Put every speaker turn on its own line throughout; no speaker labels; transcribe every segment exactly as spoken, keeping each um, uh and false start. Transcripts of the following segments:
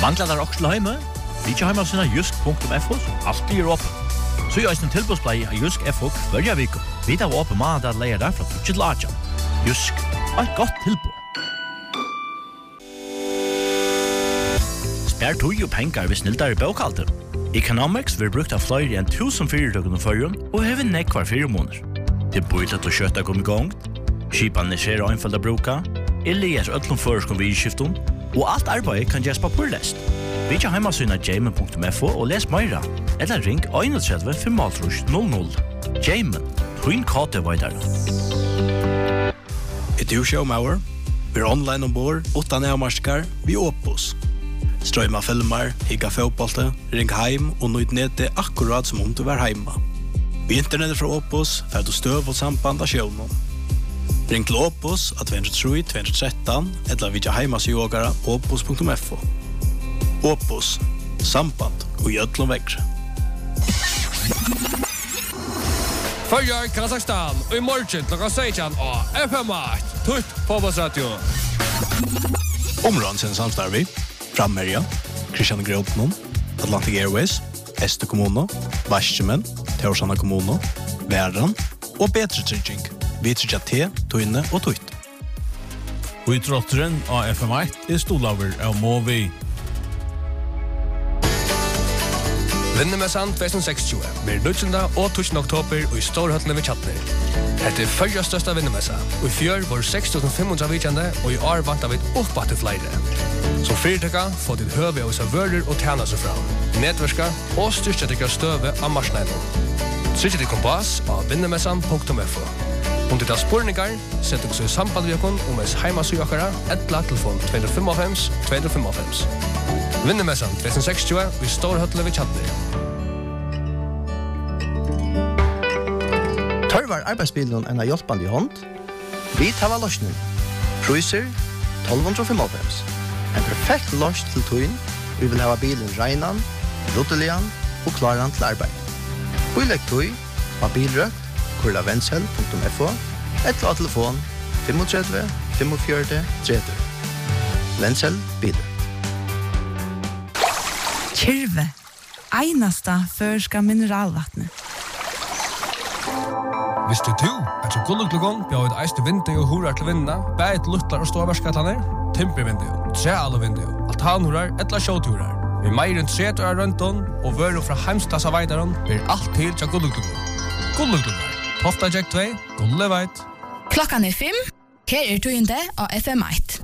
Manglar der også hjemme? Vi ikke hjemme av sine jusk punktum f o, som alltid er åpen. Så gjør jeg en tilbudsblei av Jusk F O hver vik. Vi tar åpen mann der leier der fra Tutsi til Aja. Jusk, et godt tilbud. Spær tog og penger ved snilldere bøkalter. Economics vil brukt av flere enn tusen fyrirtøkene førjen og hever nekk hver fire måneder. Det bor til å kjøtta kom i gang, skipene skjer og innfølge bruka, eller gjør ødlom føreskom ved skiften, og alt arbeid kan gjøres papurlest. Vi tar hjemmesynet jamen punktum f o og les meira, eller ring tre fem null null. Jamen, Twin Kate Vaidare.
Er du showmauer? Vi er online ombord, utan avmarskar, vi Opus. Strøyma filmer, higga fotbollte, ring heim og nøyd nede akkurat som om du var heima. Vi internettet fra Opus, fer du støv og samband av sjøvnen. Ring til Opus av to tre tre to tre tre eller vidja heimasjågara opus punktum f o. Opus, samband og gjødlom vekkre.
Førjar Kazakstan, og i morgen klokka seksten og F M åtte, tutt fotballsradio.
Områden sin samstarvi, Frammerja, Kristian Grotnon, Atlantic Airways, Este Kommuno, Varsjemen, Teorsana Kommuno, Væran og Betre Trygging, vi tryggja te, tøyne og tøyt.
Og i trotteren av F M åtte er stolaver av Movi.
Vinnemessan tjuetusen sekstjue blir nuttjende og tusen oktober og i Storhøttene ved Tjattner. Dette er førre største vinnemessa, og i fjør var seks tusen fem hundre vidkjende, og i år vant av et oppbatt til flere. Som fyrtøkka får ditt høve av servører og tjener seg fra, nedverska og styrke til støve av marsneiden. Trykk til kompass av vinnemessan punktum f o. Om ditt har spurningar, sett dere så i samband med dere om ens heimasøkere, etla telefon to fem fem to fem fem. Vinnemessan tjuetusen sekstjue og i Storhøttene ved Tjattner.
Tørvar arbeidsbilen en av hjelpende i hånd. Vi tar av løsning. Priser tolv fem fem. En perfekt løs til tøyen. Vi vil ha bilen regnan, ruttelian og klaran til arbeid. Bilegg tøy av bilrøkt, kurla venshell punktum f o, et av telefon tre fem fem fem tre tre. Venshell biler.
Kyrve, einasta førska mineralvattnet.
Visste du at som gulluklugon bjør et eiste vindu og horar til vindene, bæt luttlar og ståvarskatlaner, timpervindu, trealvindu, altanhorar, etla sjåturar. Vi meir enn tretur av røntun og vøru fra heimstassa veidaron blir alt til til gulluklugon. Gulluklugon, Tofta Jack två, Gulle veit.
Klokkan er fem, her er tøyende av F M åtte.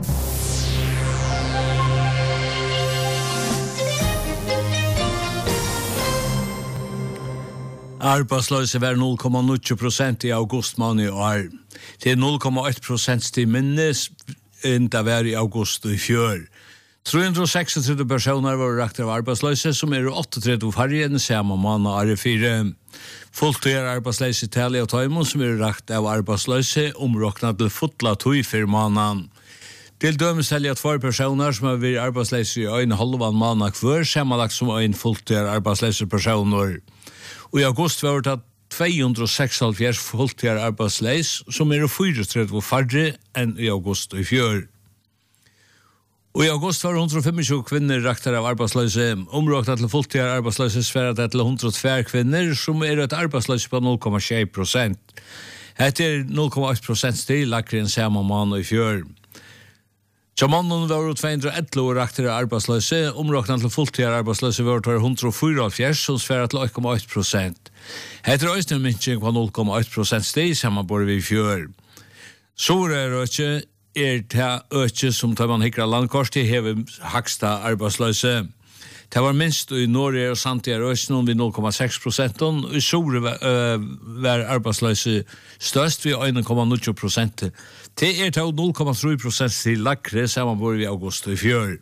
Arbeidsløse var null komma nio prosent i august måned i år. Det er null komma åtte prosent til minnes enn det var i august i fjør. tre hundre seksogtretti personer var rakt av arbeidsløse, som er trettioåtta færre enn samme måned av fire. Fullt er arbeidsløse tale av Tøymon, som er rakt av arbeidsløse, områknet til fotla tog for måneden. Til dømes tale av två personer som har vært arbeidsløse i en halvan måned hver, sammenlagt som en fullt er arbeidsløse personer. Og i august var det to hundre seksoghalvfjerds fulltider arbeidsleis, som er trettiofyra færre enn i august i fjør. Og i august var hundre tjuefem kvinner rakter av arbeidsløse, områknet til fulltider arbeidsløse sværet til hundre og to kvinner, som er et arbeidsløse på null komma sju prosent. Hette er null komma åtte prosent stil, lakker enn samme måned i fjør. Tjamannen var to hundre og elleve rakter av arbeidsløse, områknet til fulltider arbeidsløse var til hundre og fyrre, som sværet til åtte komma åtte prosent. Hette er også en minskning på null komma åtte prosent stil, sammen både vi i fjør. Så er det ikke er det øke som tar man hikker landkort til hever haksta arbeidsløse. Det var minst i Norge og Santiago Østen ved null komma seks prosent, og i Sore var, uh, var arbeidsløse størst ved en komma nio prosent. Det er til null komma tre prosent til Lakre, sammen bor vi i august i fjør.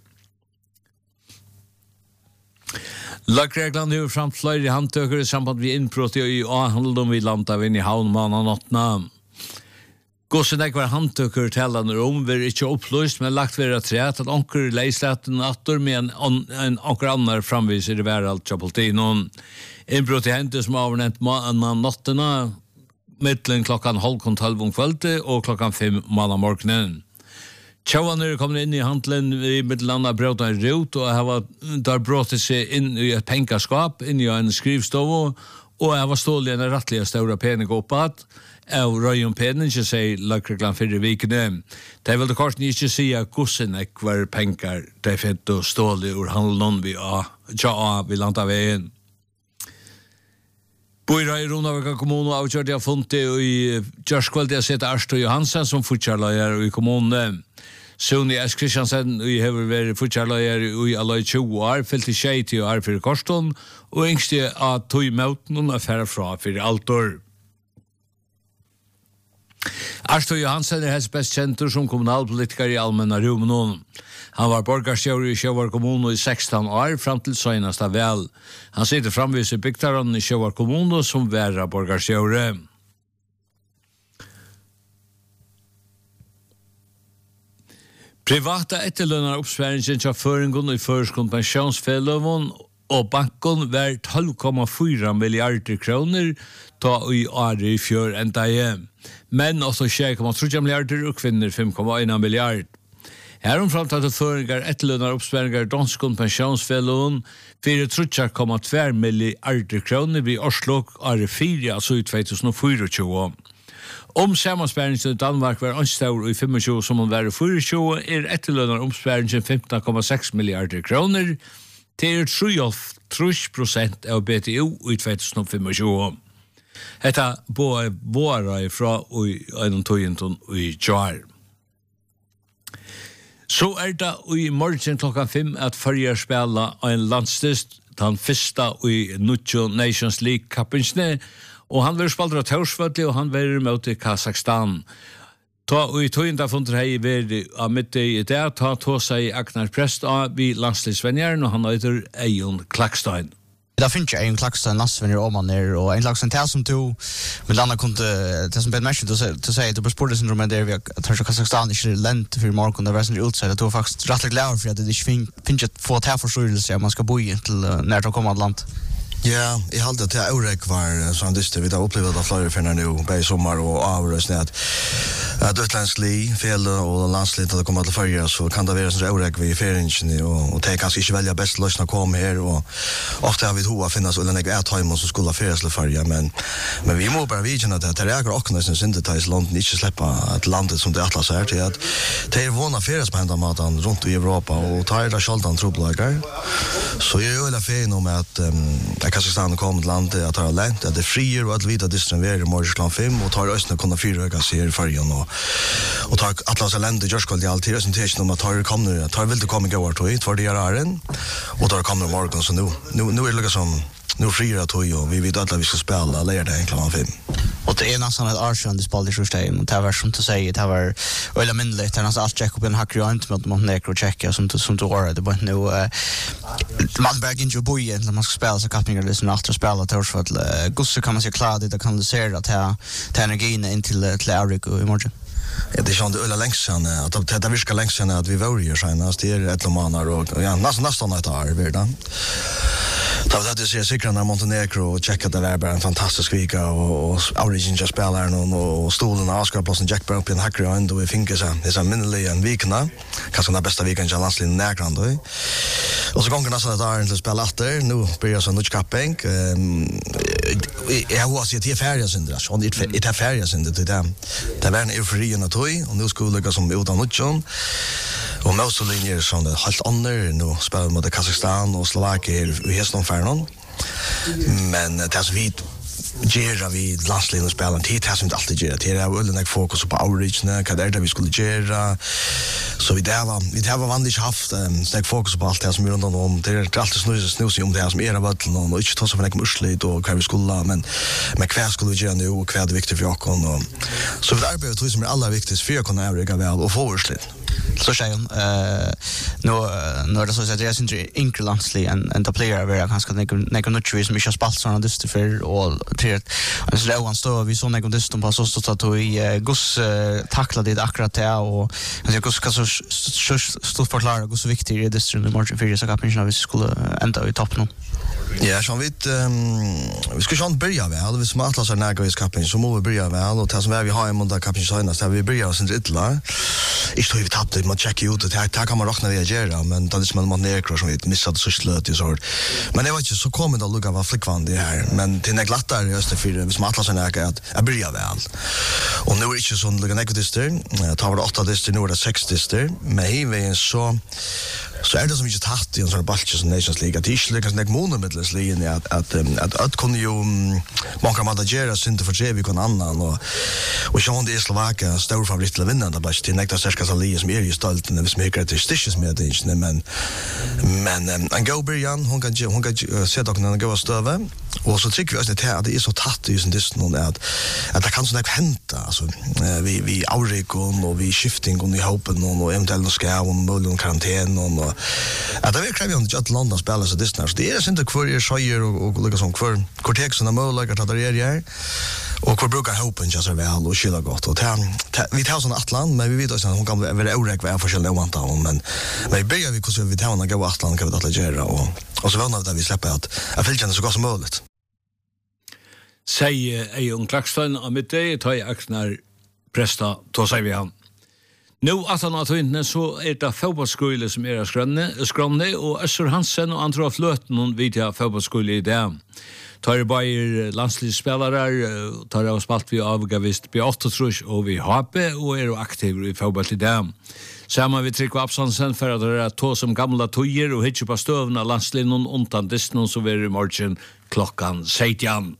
Lakregland har fram flere handtøkere i samband med innbrott i avhandelen vi landet inn i havnmannen åttende. Gossen ikke var handtøkker til han om, vi er ikke opplyst, men lagt være træt at onker leislaten atter med en, en onker annar framviser i hveralt Tjapoltino. Innbrott i hente som avnent mannen nottene, mittlen klokkan halv tolv om kvölde og klokkan fem manna morgenen. Tjauan er kommet inn i handelen i middelanda brøta en rot, og jeg var der brått seg inn i et pengaskap, inn i en skrivstov, og jeg var stålig en rettelig større pening oppad, av røy om pening, ikke sier lagreglan fyrre vikene. Det vil det kort ikke si at gossen ek var penger, det fint og stålig ur handelen vi av, tja av, vi landa veien. Boira i Ronavika kommune avgjørte jeg funnet i Gjørskveld jeg sett Arsto Johansen som fortsatt i kommunen. Suni S. Kristiansen i hever vært fortsatt i alle tjue år, fyllt i tjei til år for Korston, og yngste av tog møten og affære fra for alt år. Arsto Johansen er helst best kjentur som kommunalpolitiker i allmänna rummen. Han var borgarstjører i Sjøvar kommune i sexton år, fram til søgnast av vel. Han sitter framvis i bygdaran i Sjøvar kommune som væra borgarstjører. Privata etterlønnar oppsværingen til føringen i førskund pensjonsfelløven og banken var tolv komma fyra milliarder kroner ta i året i fjør enda hjem. Men også tjei komma tre milliarder og kvinner fem komma en milliard. Herom framtatt føringar etterlønnar oppsværingar danskund pensjonsfelløven for tre komma två milliarder kroner vid Oslo året fire, altså i tjugo tjugofyra. Om sammanspärringen i Danmark var anstår i tjugofem som hon var i tjugofyra, er etterlønnar omspärringen femton komma sex milliarder kroner til tre prosent av B T O i tjugo tjugofem. Hetta boa våra ifra i en tøyenton i jar. Så er det i morgen klokka fem at førjer spela en landstist, den fyrsta i Nutjo Nations League kappingsne, og han vil spaldra Taursvøtli, og han vil møte Kazakstan. Ta og i tøynda fundur hei veri av midte i det, ta tåsa i Agnar Prest av vi landslisvenjeren, og han heter Eion Klakstein.
Det finnes jo en Klakstein landsvenjer om han er, og en Klakstein til som to, men landa kunde, det som bedre mennesker til å si, du på sportesyndromet der vi tar så Kazakstan ikke lent for morgen, det var sånn utsett, det var faktisk rettelig glad for at det ikke finnes et få tilforståelse at man skal bo i til nært å komme av land.
Ja, jeg halte at jeg Aurek var sånn dyster. Vi har opplevd at flere finner nå, bare i sommer og avrøsning, at at utländsk li, fele og landslitt at det kommer til å følge, så kan det være sånn Aurek vi i feringsene, og, og det er kanskje ikke velge best løsning å komme her, og ofte har vi to å finne oss ulike et-heimer som skulle ha feries til å følge, men, men vi må bare vidkjenne at det er akkurat åkne som syntetis London ikke slipper et landet som det atlas er til, at det er våna feries på hendene maten rundt i Europa, og tar det sjaldan trobelager. Så jeg er jo veldig ferie om at um, Kazakstan kom til landet, at det er lent, at det er frier og at vi tar distribuerer i morgensklan fem, og tar østene kunne fire øyne seg i fargen, og, og tar atlas lente i Gjørskvold i alt tid, og tar om at tar kommer, tar vil det komme i går tog, for det er æren, og tar kommer i morgen, så nå, nå, nå er det liksom, nå frier det tog, og vi vet at vi skal spille, og lære det en klan fem.
Og det er nesten et Arsenal de spalte i Sjøstein, og det var som du sier, det var øyla mindelig, det er nesten alt tjekk opp i en hakker og annet med Montenegro og Tjekkia, som, som du året, det var nå, man bare ikke bo i når man skal spille seg kappninger, liksom alt å spille til Årsfødel. Gosse kan man si klart det, det kanalisere til, til energiene inn til, til Aurik i morgen.
Ja, det är sånt ölla längst sen att det det viskar längst sen att vi var ju senast det är ett månader och ja nästan nästan ett år vidare. Då var det så säkert när Montenegro och checka det var bara en fantastisk vecka och origin just spelar och och stolen Oscar plus en Jack Brown på en hacker och då vi fick så det är en minlig en vecka kanske den bästa veckan i landslin närgrand då. Och så gången nästan där inte spela efter nu börjar så mycket capping jag var så till färja sen där så det är färja sen det där det var en eufori och toy och nu skulle jag som utan Nutjon och Mussolini som det helt andra nu spelar mot Kazakstan och Slovakien vi har snart färnan men det är så vitt Gera vi landslinjen spelar till det som inte alltid gera till det är väl en fokus på outreach när vad är det vi skulle gera så vi där var vi har vanligt haft en stark fokus på allt det som är runt om det är alltid snus snus om det som är vatten och inte ta så för musligt och vad vi skulle men men kvar skulle vi göra nu och kvar det viktigt för jag och så vi arbetar tror som är allra viktigast för att kunna överga väl och få urslit. Så säger hon eh nu nu är det så att det är inte inkrelandslig en en player där kanske några nutri som inte har spalt såna dyster för och till en så där står vi så någon dyster på så så att vi gus tackla det akkurat det och alltså gus ska så så stort förklara hur så viktigt är det dyster i margin för så kan vi skulle ända i topp nu. Ja, som vi um, vi ska ju inte börja väl. Vi smartlar så när i kappen så måste vi börja väl och ta som vi har i måndag kappen så när vi börjar sen illa. Ich tror vi tappade man checka ut det här kan man räkna det göra men det är som man ner som vi missade så slöt så. Men det var inte så kommer det att lugga var flickvand det här men till när glattar just det för vi smartlar så när att jag börjar väl. Och nu är det inte så lugga negativister. Tar vi åtta dister nu är det sex dister men hiven så så är det som inte tatt i en sån balch som Nations League att inte lyckas nek monomedelsligen att att att att kunde ju många managera synte för sig vi kan annan och och Sean det Slovakien stor favorit till vinna där balch till nekta särska Sali som är ju stolt när vi smäcker till stitches med det inte men men en go Brian hon kan hon kan se dock när det går stöve och så tycker vi att det här det är så tatt i sin distan att att det kan så nek hända alltså vi vi aurikon och vi shifting och i hopen och eventuellt ska och möjligen karantän och att det är krävande att London spelar så distans. Det är inte kvar är sjöjer och och liksom kvar kortexarna möjliga att det är här. Och kvar brukar hopen just väl och skilla gott och vi tar sån Atlant men vi vet också att hon kan vara orek vad för skillnad vanta hon men men vi börjar vi kanske vi tar hon gå Atlant kan vi att göra och och så väntar vi att vi släpper att jag vill känna så gott som möjligt.
Säg Ejon Klaxton om det tar jag axnar presta då säger vi han. Nu att han har tagit så är det fotbollsskola som är skrönne skrönne och Össur Hansen och andra flöten och vid jag fotbollsskola i det. Tar det bara landslagsspelare tar det spalt vi avgavist på åtta trus och vi H P och är aktiv i fotboll i det. Samma vi trycker upp Hansen för att det är två som gamla tojer och hitcha på stövna landslinjen undan distan så är det marchen klockan sjutton.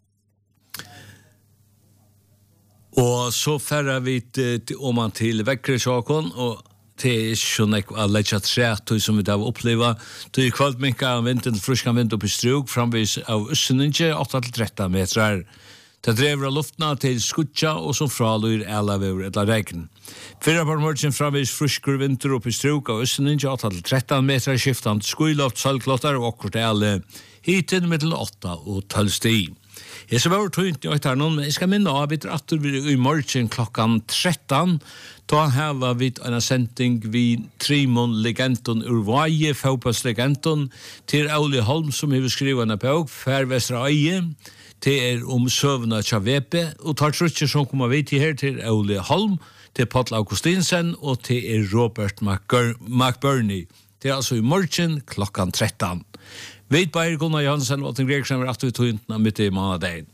Og så færre vi til, om man til Vekkresjåkon, og det er ikke noe å legge tre som vi har opplevd. Det er kvalt mye av vinden, fruskan vind opp i strug, framvis av Øsseninje, åtta til tretton meter. Det drever av luftna til Skutja, og som fralyr Elaveur eller Regen. Fyra på morgen framvis fruskur vinter opp i strug av Øsseninje, åtta til tretton meter, skiftande skuiloft, sølklottar og akkurat alle hiten mellom åtta og tolv sti. Jeg skal være tøynt i øyne, men jeg skal minne av at at vi i morgen klokken tretton, da har vi en sending vi Trimon Legenton ur Vaje, fotbollslegenton, til Auli Holm som har skrivet en bok, Fær Vestra Øye, det er om søvna Tjavepe, og tar trutje som kommer vi til her til Auli Holm, til Paul Augustinsen, og til er Robert McBurney. Det er altså i morgen klokken tretton. Vet bare Gunnar Johansen og Tim Gregersen var aktivt tøyntene midt i måneden.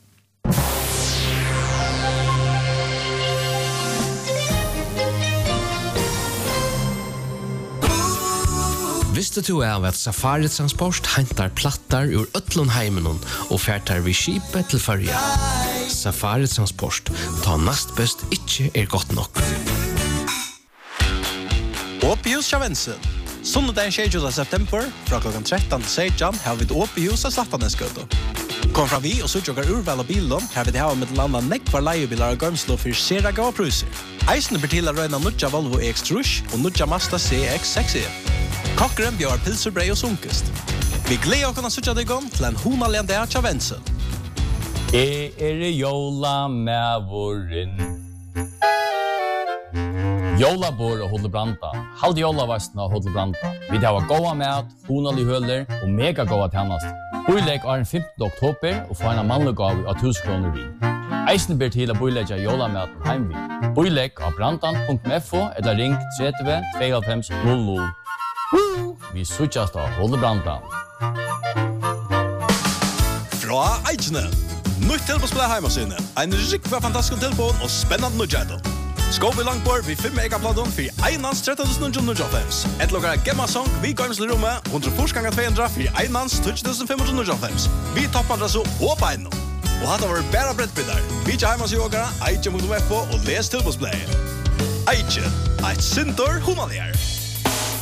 Visste du av at Safari Transport hentar plattar ur ötlun heimenon og færtar vi skipet til førja? Safari Transport, ta nast best ikkje er godt nok.
Åpius Kjavensen. Sundagen tjugosjunde september, fra klokken tretton til sexton, har vi et åpig hus av Slattaneskøto. Kom fra vi og suttjokker urval av bilen, har vi det her med landa nekvar leiebilar og gømslo for seraga og pruser. Eisen blir til å røyna nudja Volvo E X Trush og nudja Mazda C X seks E. Kokkeren bjør pilserbrei og sunkest. Vi gleder oss å suttja deg om til en honalende av Kjavensen.
Jeg er i jola med våren. Jola bor og Hodle Branda. Halde jola vasten av Hodle Branda. Vi har goda mat, honalig høler og mega goda tjennast. Boileg er den femtende oktober og får en mannlig gav av tusen kroner vi. Eisen ber til å boilegge jola mat på heimvi. Boileg av brandan punkt f o eller ring tre to fem null null. Vi suttjast av Hodle Branda.
Fra Eidsne. Nytt tilbåspillet heimasyne. En riktig fantastisk tilbån og spennende nødgjædel. Skåp i langbord vid fem megaplaton for einans tretton tusen nio hundre og fem. Et lukkar Gemma Song vid Garnsle rommet, hundre forsganger to hundre for einans tretton tusen fem hundre og fem. Vi toppandra så og beino. Og hatt var bæra brettbilder. Vi tja heimas jogara, Eidje mot F O og les tilbåspillet. Eidje, eit sintor humanlier.